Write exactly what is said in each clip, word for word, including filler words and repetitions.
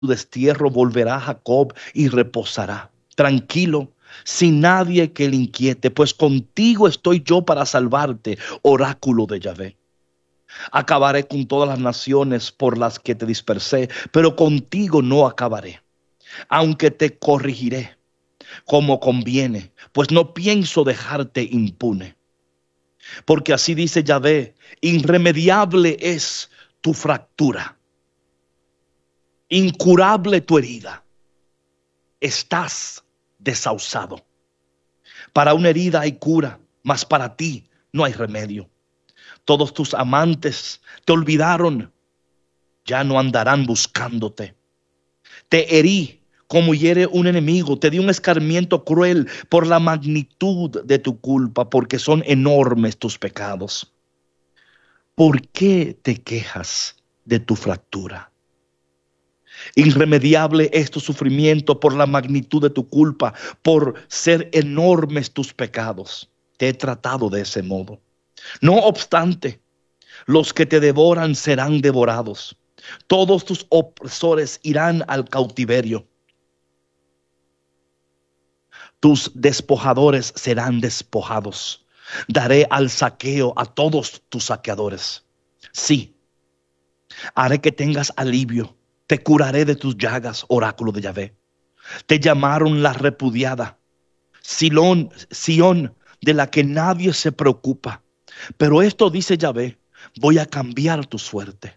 destierro volverá Jacob y reposará tranquilo, sin nadie que le inquiete, pues contigo estoy yo para salvarte, oráculo de Yahvé. Acabaré con todas las naciones por las que te dispersé, pero contigo no acabaré, aunque te corregiré como conviene, pues no pienso dejarte impune. Porque así dice Yahvé, irremediable es tu fractura, incurable tu herida, estás desahuciado. Para una herida hay cura, mas para ti no hay remedio. Todos tus amantes te olvidaron, ya no andarán buscándote. Te herí como hiere un enemigo, te di un escarmiento cruel por la magnitud de tu culpa, porque son enormes tus pecados. ¿Por qué te quejas de tu fractura? Irremediable es tu sufrimiento por la magnitud de tu culpa, por ser enormes tus pecados. Te he tratado de ese modo. No obstante, los que te devoran serán devorados. Todos tus opresores irán al cautiverio. Tus despojadores serán despojados. Daré al saqueo a todos tus saqueadores. Sí, haré que tengas alivio. Te curaré de tus llagas, oráculo de Yahvé. Te llamaron la repudiada, Silón, Sión, de la que nadie se preocupa. Pero esto dice Yahvé, voy a cambiar tu suerte.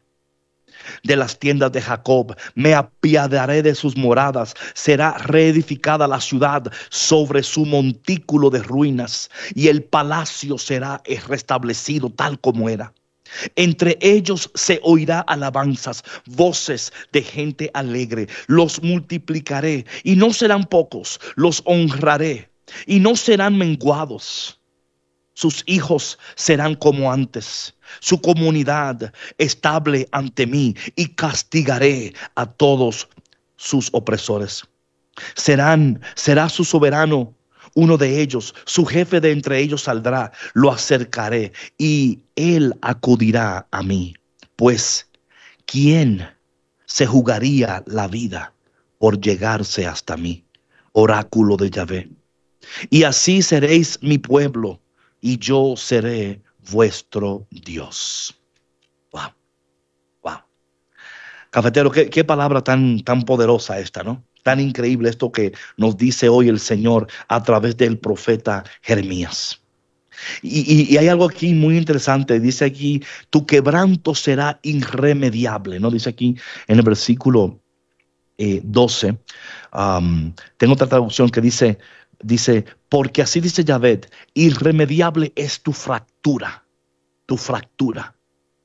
De las tiendas de Jacob me apiadaré de sus moradas. Será reedificada la ciudad sobre su montículo de ruinas, y el palacio será restablecido tal como era. Entre ellos se oirá alabanzas, voces de gente alegre. Los multiplicaré y no serán pocos. Los honraré y no serán menguados. Sus hijos serán como antes, su comunidad estable ante mí, y castigaré a todos sus opresores. Serán, será su soberano uno de ellos, su jefe de entre ellos saldrá, lo acercaré y él acudirá a mí. Pues, ¿quién se jugaría la vida por llegarse hasta mí? Oráculo de Yahvé. Y así seréis mi pueblo, y yo seré vuestro Dios. Wow, wow. Cafetero, qué, qué palabra tan, tan poderosa esta, ¿no? Tan increíble esto que nos dice hoy el Señor a través del profeta Jeremías. Y, y, y hay algo aquí muy interesante. Dice aquí, tu quebranto será irremediable, ¿no? Dice aquí en el versículo eh, doce. Um, tengo otra traducción que dice, dice, porque así dice Yahvé, irremediable es tu fractura, tu fractura.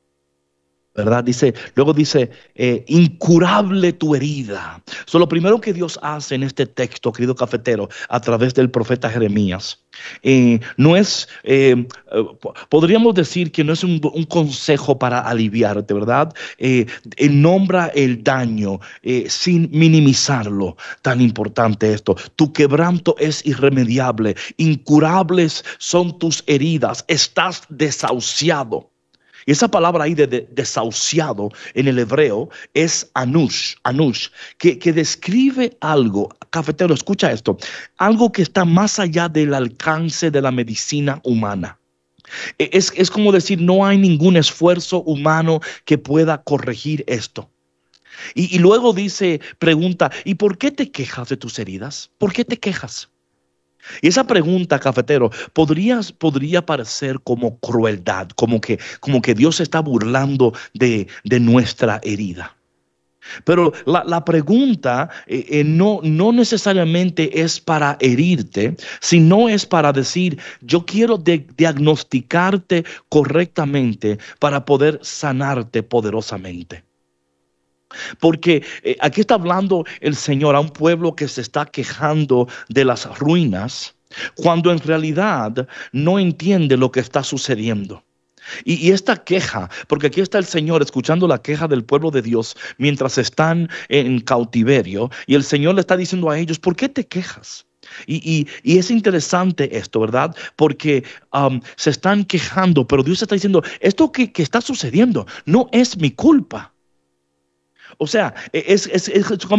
¿Verdad? Dice, luego dice, eh, incurable tu herida. So, lo primero que Dios hace en este texto, querido cafetero, a través del profeta Jeremías, eh, no es, eh, podríamos decir que no es un, un consejo para aliviarte, ¿verdad? Eh, él nombra el daño eh, sin minimizarlo. Tan importante esto. Tu quebranto es irremediable, incurables son tus heridas, estás desahuciado. Y esa palabra ahí de, de desahuciado en el hebreo es anush, anush, que, que describe algo, cafetero, escucha esto, algo que está más allá del alcance de la medicina humana. Es, es como decir, no hay ningún esfuerzo humano que pueda corregir esto. Y, y luego dice, pregunta, ¿y por qué te quejas de tus heridas? ¿Por qué te quejas? Y esa pregunta, cafetero, podría, podría parecer como crueldad, como que, como que Dios se está burlando de, de nuestra herida. Pero la, la pregunta eh, eh, no, no necesariamente es para herirte, sino es para decir, yo quiero de, diagnosticarte correctamente para poder sanarte poderosamente. Porque eh, aquí está hablando el Señor a un pueblo que se está quejando de las ruinas, cuando en realidad no entiende lo que está sucediendo. Y, y esta queja, porque aquí está el Señor escuchando la queja del pueblo de Dios mientras están en cautiverio, y el Señor le está diciendo a ellos, ¿por qué te quejas? Y, y, y es interesante esto, ¿verdad? Porque um, se están quejando, pero Dios está diciendo, esto que, que está sucediendo no es mi culpa. O sea, es, es, es